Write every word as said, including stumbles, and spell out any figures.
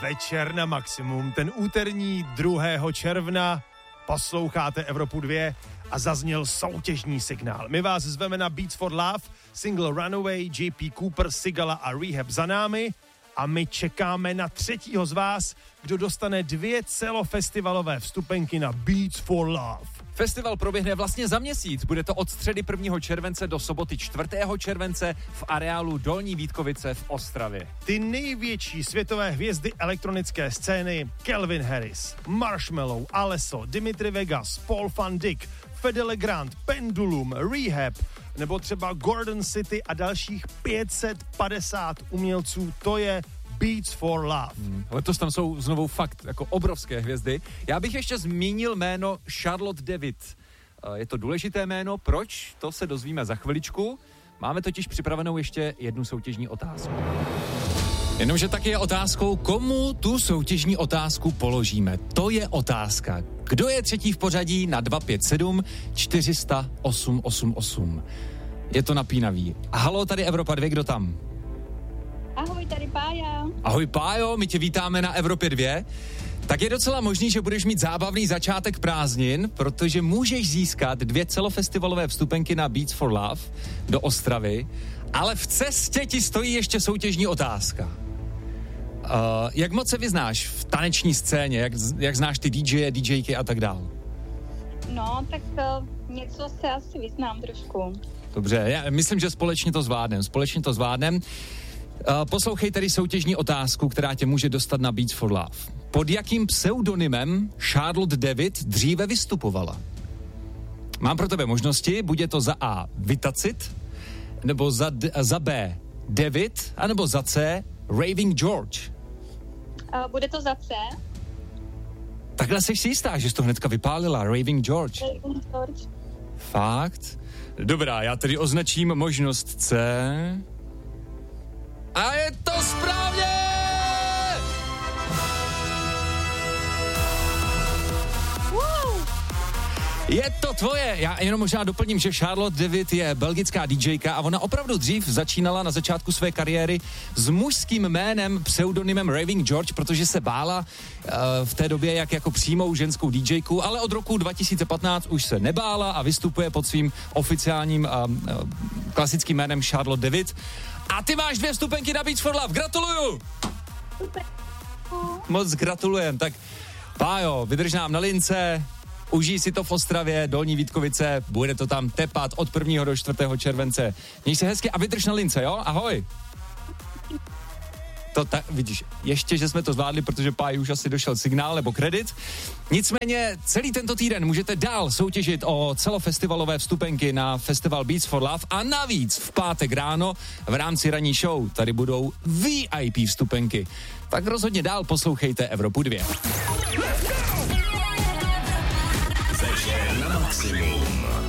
večer na maximum. Ten úterní druhého června posloucháte Evropu dva a zazněl soutěžní signál. My vás zveme na Beats for Love, single Runaway, J P Cooper, Sigala a Rehab za námi a my čekáme na třetího z vás, kdo dostane dvě celofestivalové vstupenky na Beats for Love. Festival proběhne vlastně za měsíc. Bude to od středy prvního července do soboty čtvrtého července v areálu Dolní Vítkovice v Ostravě. Ty největší světové hvězdy elektronické scény Calvin Harris, Marshmello, Alesso, Dimitri Vegas, Paul van Dyk, Fede Legrand, Pendulum, Rehab nebo třeba Gordon City a dalších pět set padesát umělců. To je Beats for Love. Hmm, letos tam jsou znovu fakt jako obrovské hvězdy. Já bych ještě zmínil jméno Charlotte David. Je to důležité jméno, proč? To se dozvíme za chviličku. Máme totiž připravenou ještě jednu soutěžní otázku. Jenomže taky je otázkou, komu tu soutěžní otázku položíme. To je otázka. Kdo je třetí v pořadí na dva pět sedm čtyři nula nula osm osm osm? Je to napínavý. Haló, tady Evropa dva, kdo tam? Ahoj, tady Pája. Ahoj Pájo, my tě vítáme na Evropě dva. Tak je docela možný, že budeš mít zábavný začátek prázdnin, protože můžeš získat dvě celofestivalové vstupenky na Beats for Love do Ostravy, ale v cestě ti stojí ještě soutěžní otázka. Uh, jak moc se vyznáš v taneční scéně, jak, jak znáš ty DJe, DJky a tak dál? No, tak uh, něco se asi vyznám trošku. Dobře, já myslím, že společně to zvládnem, společně to zvládnem. Uh, poslouchej tedy soutěžní otázku, která tě může dostat na Beats for Love. Pod jakým pseudonymem Charlotte David dříve vystupovala? Mám pro tebe možnosti, buď je to za A Vitacit, nebo za, D, za B David, anebo za C Raving George. Uh, bude to za C? Takhle jsi si jistá, že jsi to hnedka vypálila, Raving George. Raving George. Fakt? Dobrá, já tedy označím možnost C. A je to správně! Wow. Je to tvoje. Já jenom možná doplním, že Charlotte David je belgická DJka a ona opravdu dřív začínala na začátku své kariéry s mužským jménem, pseudonymem Raving George, protože se bála uh, v té době, jak jako přímou ženskou DJku, ale od roku dva tisíce patnáct už se nebála a vystupuje pod svým oficiálním uh, uh, klasickým jménem Charlotte David. A ty máš dvě vstupenky na Beats for Love. Gratuluju! Super. Moc gratulujem. Tak Pájo, vydrž nám na lince, užij si to v Ostravě, Dolní Vítkovice, bude to tam tepat od prvního do čtvrtého července. Měj se hezky a vydrž na lince, jo? Ahoj! To tak, vidíš, ještě, že jsme to zvládli, protože Páji už asi došel signál nebo kredit. Nicméně celý tento týden můžete dál soutěžit o celofestivalové vstupenky na festival Beats for Love a navíc v pátek ráno v rámci ranní show tady budou V I P vstupenky. Tak rozhodně dál poslouchejte Evropu dva. Večer na maximum.